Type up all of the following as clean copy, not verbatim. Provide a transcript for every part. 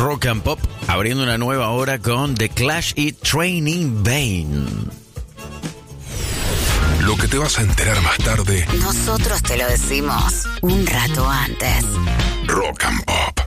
Rock and Pop, abriendo una nueva hora con The Clash y Training Vain. Lo que te vas a enterar más tarde, nosotros te lo decimos un rato antes. Rock and Pop.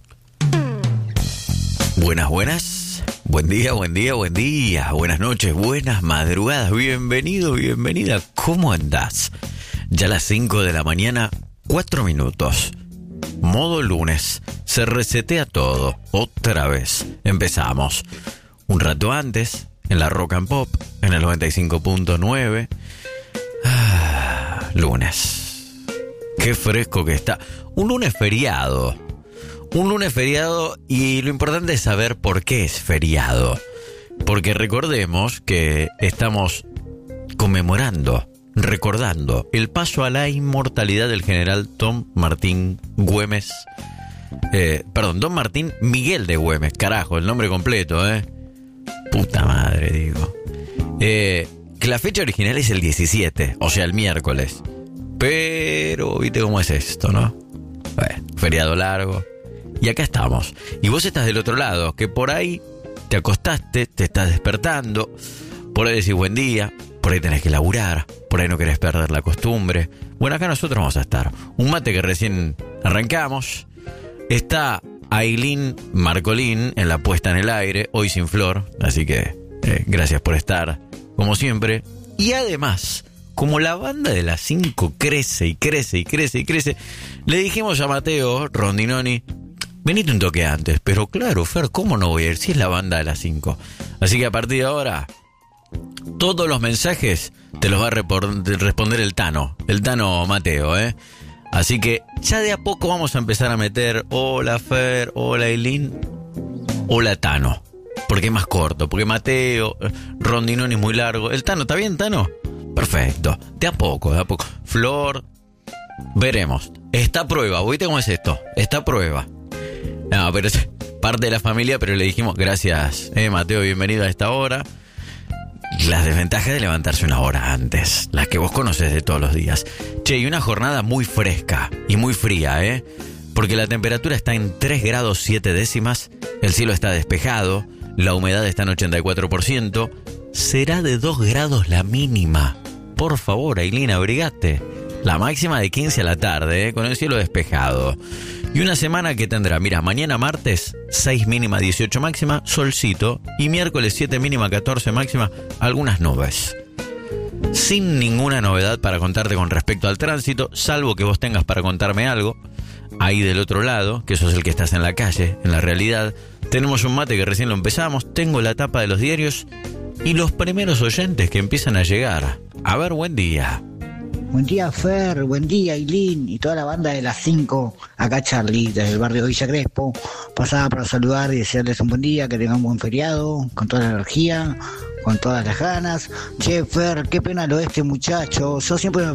Buenas. Buen día. Buenas noches, buenas madrugadas. Bienvenido, bienvenida. ¿Cómo andás? Ya a las 5 de la mañana, 4 minutos. Modo lunes. Se resetea todo. Otra vez. Empezamos. Un rato antes, en la Rock and Pop, en el 95.9. Lunes. Qué fresco que está. Un lunes feriado. Y lo importante es saber por qué es feriado. Porque recordemos que estamos recordando el paso a la inmortalidad del general Don Martín Miguel de Güemes. Carajo, el nombre completo, Puta madre, digo. Que la fecha original es el 17, o sea, el miércoles. Pero, ¿viste cómo es esto, no? Bueno, feriado largo. Y acá estamos. Y vos estás del otro lado, que por ahí te acostaste, te estás despertando, por ahí decís buen día, por ahí tenés que laburar, por ahí no querés perder la costumbre. Bueno, acá nosotros vamos a estar. Un mate que recién arrancamos. Está Ailín Marcolín en la puesta en el aire, hoy sin Flor, así que gracias por estar, como siempre. Y además, como la banda de las 5 crece, le dijimos a Mateo Rondinoni, venite un toque antes. Pero claro, Fer, ¿cómo no voy a ir si es la banda de las 5? Así que a partir de ahora, todos los mensajes te los va a responder el Tano Mateo, Así que ya de a poco vamos a empezar a meter hola Fer, hola Ailín, hola Tano. Porque es más corto, porque Mateo, Rondinoni es muy largo. ¿El Tano está bien, Tano? Perfecto, de a poco. Flor, veremos. Está a prueba, ¿viste cómo es esto? Está a prueba. No, pero es parte de la familia, pero le dijimos gracias, Mateo, bienvenido a esta hora. Las desventajas de levantarse una hora antes, las que vos conocés de todos los días. Che, y una jornada muy fresca y muy fría, porque la temperatura está en 3 grados 7 décimas, el cielo está despejado, la humedad está en 84%, será de 2 grados la mínima. Por favor, Ailín, abrigate. La máxima de 15 a la tarde, con el cielo despejado. Y una semana que tendrá, mira, mañana martes 6 mínima, 18 máxima, solcito. Y miércoles 7 mínima, 14 máxima, algunas nubes. Sin ninguna novedad para contarte con respecto al tránsito, salvo que vos tengas para contarme algo. Ahí del otro lado, que sos el que estás en la calle, en la realidad. Tenemos un mate que recién lo empezamos, tengo la tapa de los diarios y los primeros oyentes que empiezan a llegar. A ver, buen día. Buen día, Fer, buen día, Ailín y toda la banda de las 5. Acá Charlie, desde el barrio de Villa Crespo. Pasaba para saludar y desearles un buen día, que tengan un buen feriado, con toda la energía, con todas las ganas. Che, Fer, qué pena lo de este muchacho. Yo siempre me